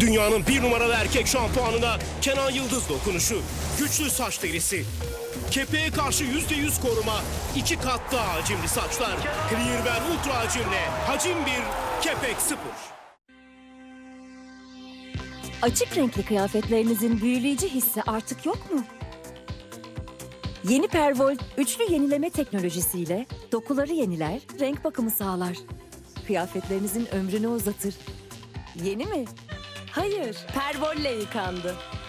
Dünyanın bir numaralı erkek şampuanına Kenan Yıldız dokunuşu. Güçlü saç derisi. Kepeğe karşı %100 koruma. 2 kat daha hacimli saçlar. Clearwear Ultra hacimle. Hacim 1, kepek 0. Açık renkli kıyafetlerinizin büyüleyici hissi artık yok mu? Yeni Perwoll üçlü yenileme teknolojisiyle dokuları yeniler, renk bakımı sağlar. Kıyafetlerinizin ömrünü uzatır. Yeni mi? Hayır, Perwoll'le yıkandı.